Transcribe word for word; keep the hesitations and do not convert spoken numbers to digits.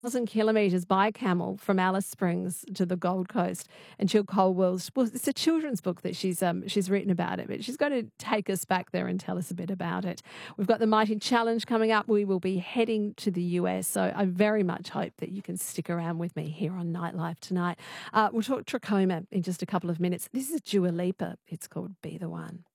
thousand kilometres by camel from Alice Springs to the Gold Coast, and Jill Colwell's well, it's a children's book that she's um she's written about it, but she's going to take us back there and tell us a bit about it. We've got the Mighty Challenge coming up. We will be heading to the U S, so I very much hope that you can stick around with me here on Nightlife tonight. Uh, we'll talk trachoma in just a couple of minutes. This is Dua Lipa. It's called Be the One.